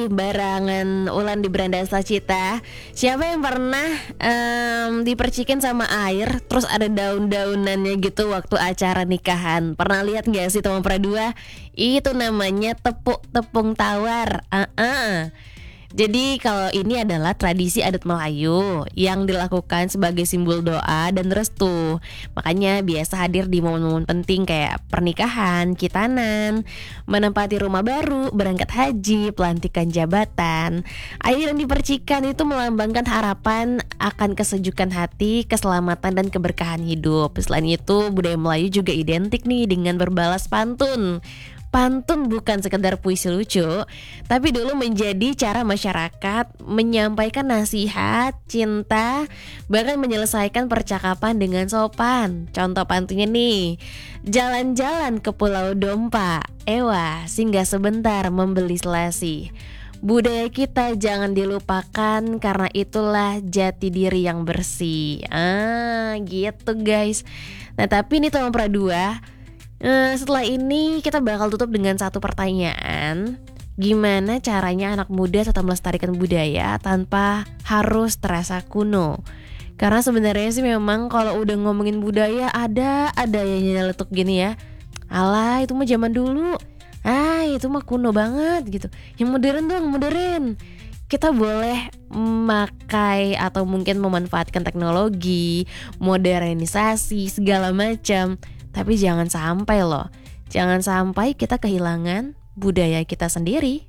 barangan Ulan di Beranda Cita. Siapa yang pernah dipercikin sama air terus ada daun-daunannya gitu waktu acara nikahan? Pernah lihat nggak sih teman perdua? Itu namanya tepung tawar. Jadi kalau ini adalah tradisi adat Melayu yang dilakukan sebagai simbol doa dan restu. Makanya biasa hadir di momen-momen penting kayak pernikahan, khitanan, menempati rumah baru, berangkat haji, pelantikan jabatan. Air yang dipercikan itu melambangkan harapan akan kesejukan hati, keselamatan dan keberkahan hidup. Selain itu, budaya Melayu juga identik nih dengan berbalas pantun. Pantun bukan sekedar puisi lucu, tapi dulu menjadi cara masyarakat menyampaikan nasihat, cinta, bahkan menyelesaikan percakapan dengan sopan. Contoh pantunnya nih, jalan-jalan ke Pulau Dompa, ewa singgah sebentar membeli selasi. Budaya kita jangan dilupakan karena itulah jati diri yang bersih. Gitu guys. Nah tapi ini teman perdua, setelah ini kita bakal tutup dengan satu pertanyaan. Gimana caranya anak muda tetap melestarikan budaya tanpa harus terasa kuno? Karena sebenarnya sih memang kalau udah ngomongin budaya ada yang nyeletuk gini ya. Alah itu mah zaman dulu. Itu mah kuno banget gitu. Yang modern dong, modern. Kita boleh memakai atau mungkin memanfaatkan teknologi, modernisasi segala macam. Tapi jangan sampai kita kehilangan budaya kita sendiri.